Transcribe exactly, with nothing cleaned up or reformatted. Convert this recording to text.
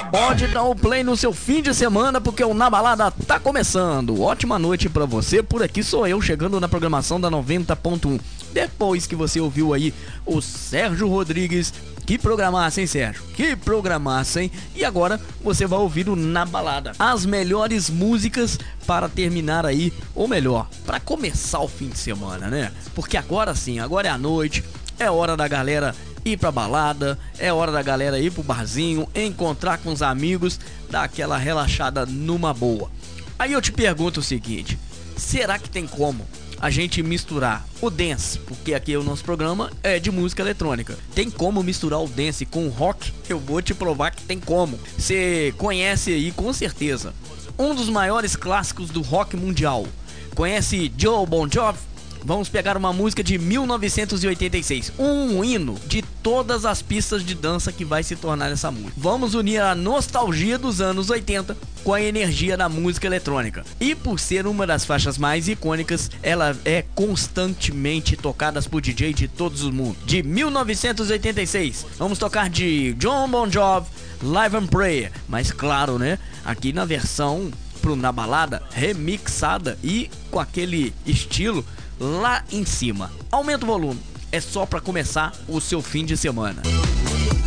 Pode dar o play no seu fim de semana, porque o Na Balada tá começando. Ótima noite pra você, por aqui sou eu chegando na programação da noventa ponto um. Depois que você ouviu aí o Sérgio Rodrigues, que programaça, hein, Sérgio? Que programaça, hein? E agora você vai ouvir o Na Balada, as melhores músicas para terminar aí, ou melhor, para começar o fim de semana, né? Porque agora sim, agora é a noite, é hora da galera ir pra balada, é hora da galera ir pro barzinho, encontrar com os amigos, dar aquela relaxada numa boa. Aí eu te pergunto o seguinte: será que tem como a gente misturar o dance, porque aqui o nosso programa é de música eletrônica, tem como misturar o dance com o rock? Eu vou te provar que tem como. Você conhece aí com certeza um dos maiores clássicos do rock mundial. Conhece Joe Bon Jovi? Vamos pegar uma música de mil novecentos e oitenta e seis, um hino de todas as pistas de dança que vai se tornar essa música. Vamos unir a nostalgia dos anos oitenta com a energia da música eletrônica. E por ser uma das faixas mais icônicas, ela é constantemente tocada por D J de todos os mundos. De mil novecentos e oitenta e seis, vamos tocar de John Bon Jovi, Live and Prayer. Mas claro, né, aqui na versão pro Na Balada remixada e com aquele estilo lá em cima. Aumenta o volume, é só pra começar o seu fim de semana.